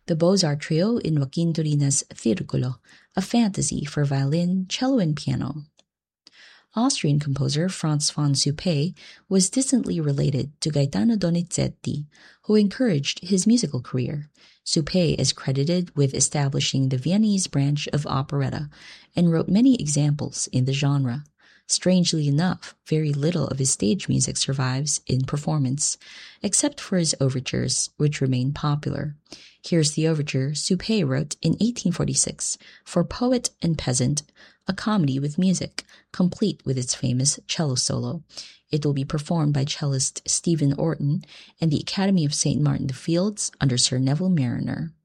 The Beaux-Arts Trio in Joaquin Turina's Circolo, a fantasy for violin, cello, and piano. Austrian composer Franz von Suppé was distantly related to Gaetano Donizetti, who encouraged his musical career. Suppé is credited with establishing the Viennese branch of operetta and wrote many examples in the genre. Strangely enough, very little of his stage music survives in performance, except for his overtures, which remain popular. Here's the overture Suppé wrote in 1846 for Poet and Peasant, a comedy with music, complete with its famous cello solo. It will be performed by cellist Stephen Orton and the Academy of St. Martin-the-Fields under Sir Neville Marriner.